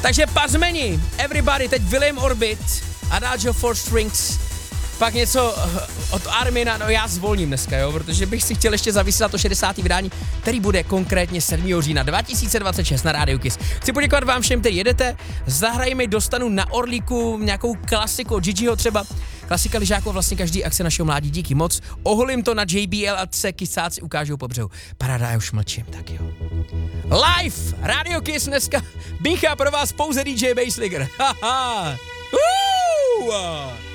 Takže Pazmeni, Everybody, teď William Orbit, Adagio Four Strings, pak něco od Armina, no já zvolním dneska, jo, protože bych si chtěl ještě zavyslat to 60. vydání, který bude konkrétně 7. října 2026 na Rádiu Kiss. Chci poděkovat vám všem, kteří jedete, zahrajme, dostanu na Orlíku nějakou klasiku od Gigiho třeba, klasika lyžáků, vlastně každý akce našeho mládí, díky moc, oholím to na JBL a se kysáci ukážou po břehu. Paráda, já už mlčím, tak jo. Live, Radio Kiss dneska, Bincha pro vás pouze DJ Bassliger, haha,